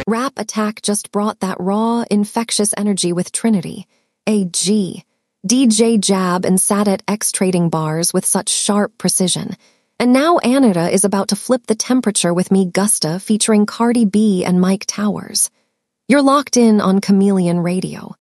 Rap Attack just brought that raw, infectious energy with Trinity. A.G. DJ Jab and sat at X trading bars with such sharp precision. And now Anita is about to flip the temperature with me Gusta featuring Cardi B and Mike Towers. You're locked in on Chameleon Radio.